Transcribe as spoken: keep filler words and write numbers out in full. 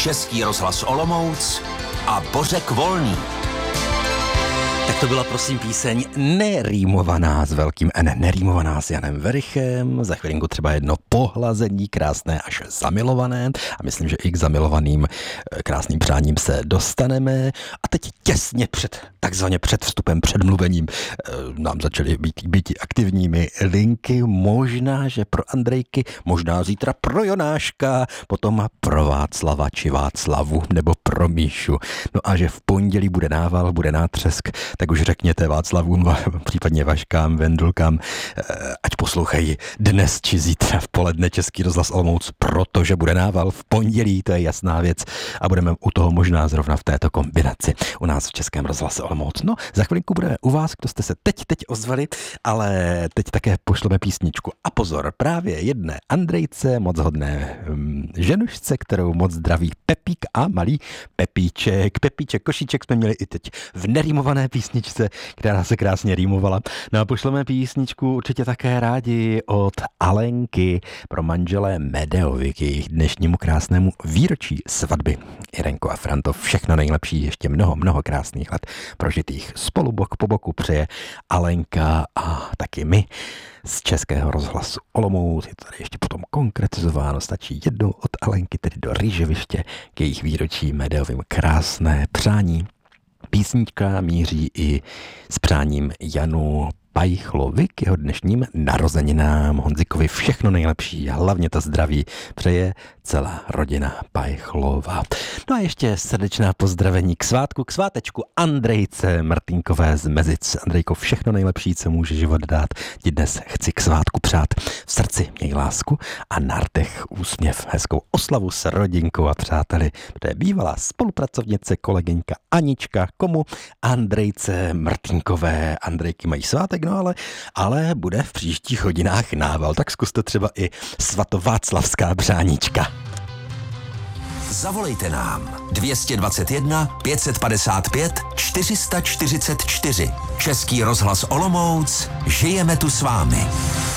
Český rozhlas Olomouc a Bořek Volný. Tak to byla prosím píseň nerýmovaná s velkým N, nerýmovaná s Janem Verichem, za chvilinku třeba jedno pohlazení, krásné až zamilované a myslím, že i k zamilovaným krásným přáním se dostaneme. A teď těsně před, takzvaně před vstupem, před mluvením nám začaly být, být aktivními linky, možná, že pro Andrejky, možná zítra pro Jonáška, potom pro Václava či Václavu nebo pro Míšu. No a že v pondělí bude nával, bude nátřesk, tak už řekněte Václavům, případně Vaškám, Vendulkám, ať poslouchají dnes či zítra v poledne Český rozhlas Olomouc, protože bude nával v pondělí, to je jasná věc a budeme u toho možná zrovna v této kombinaci u nás v Českém rozhlase Olomouc. No, za chvilinku budeme u vás, kdo jste se teď, teď ozvali, ale teď také pošleme písničku. A pozor, právě jedné Andrejce, moc hodné um, ženušce, kterou moc zdraví Pepík a malý Pepíček. Pepíček, Košíček jsme měli i teď v nerýmované písničce, která se krásně rýmovala. No a pošleme písničku určitě také rádi od Alenky pro manželé Medeovi k jejich dnešnímu krásnému výročí svatby. Irenko a Franto, všechno nejlepší, ještě mnoho, mnoho krásných let prožitých spolu bok po boku přeje Alenka a taky my z Českého rozhlasu Olomouc. Je to tady ještě potom konkretizováno, stačí jednou od Alenky, tedy do Rýžoviště k jejich výročí Medeovým krásné přání. Písnička míří i s přáním Janu Pajchlovi k jeho dnešním narozeninám. Honzikovi všechno nejlepší, hlavně to zdraví přeje celá rodina Pajchlova. No a ještě srdečná pozdravení k svátku, k svátečku Andrejce Martinkové z Mezic. Andrejko, všechno nejlepší, co může život dát. Ti dnes chci k svátku přát. V srdci měj lásku a na rtech úsměv. Hezkou oslavu s rodinkou a přáteli. To je bývalá spolupracovnice, kolegyňka Anička. Komu? Andrejce Martinkové. Andrejky mají svátek, no ale, ale bude v příštích hodinách nával. Tak zkuste třeba i svatováclavská břáníčka. Zavolejte nám dvě stě dvacet jedna pět padesát pět čtyři sta čtyřicet čtyři. Český rozhlas Olomouc, žijeme tu s vámi.